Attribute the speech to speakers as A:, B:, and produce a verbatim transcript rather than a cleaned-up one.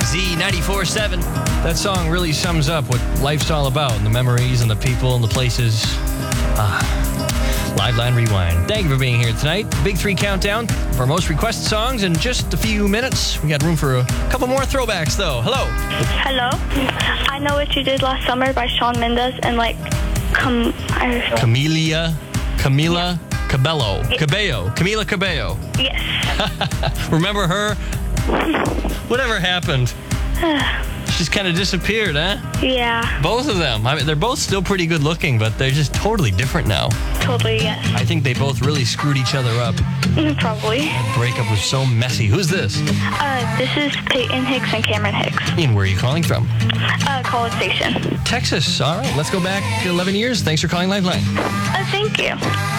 A: Z ninety-four point seven. That song really sums up what life's all about, and the memories and the people and the places. Ah. Liveline Rewind. Thank you for being here tonight. Big Three Countdown for most requested songs in just a few minutes. We got room for a couple more throwbacks, though. Hello.
B: Hello. I Know What You Did Last Summer by Shawn Mendes and, like, com- I
A: Camelia, Camila Cabello.
B: Yes.
A: Cabello. Camila Cabello.
B: Yes.
A: Remember her? Whatever happened? She just kind of disappeared, huh?
B: Yeah.
A: Both of them. I mean, they're both still pretty good looking, but they're just totally different now.
B: Totally, yes.
A: I think they both really screwed each other up.
B: Probably.
A: That breakup was so messy. Who's this?
B: Uh, this is Peyton Hicks and Cameron Hicks.
A: Ian, where are you calling from?
B: Uh, College Station.
A: Texas. All right, let's go back eleven years. Thanks for calling Lifeline.
B: Uh, thank you.